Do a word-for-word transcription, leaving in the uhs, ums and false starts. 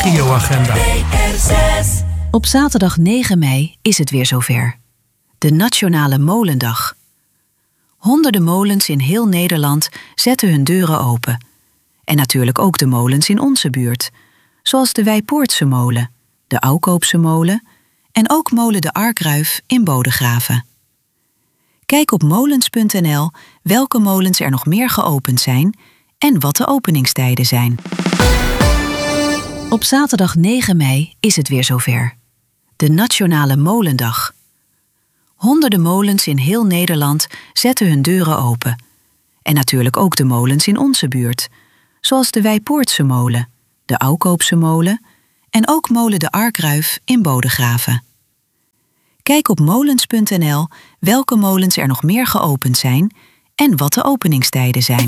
regioagenda. Op zaterdag negen mei is het weer zover. De Nationale Molendag. Honderden molens in heel Nederland zetten hun deuren open. En natuurlijk ook de molens in onze buurt. Zoals de Weipoortse molen, de Oukoopse molen en ook molen de Arkruif in Bodegraven. Kijk op molens punt n l welke molens er nog meer geopend zijn en wat de openingstijden zijn. Op zaterdag negen mei is het weer zover. De Nationale Molendag. Honderden molens in heel Nederland zetten hun deuren open. En natuurlijk ook de molens in onze buurt. Zoals de Weipoortse molen, de Oukoopse molen en ook molen de Arkruif in Bodegraven. Kijk op molens punt n l welke molens er nog meer geopend zijn en wat de openingstijden zijn.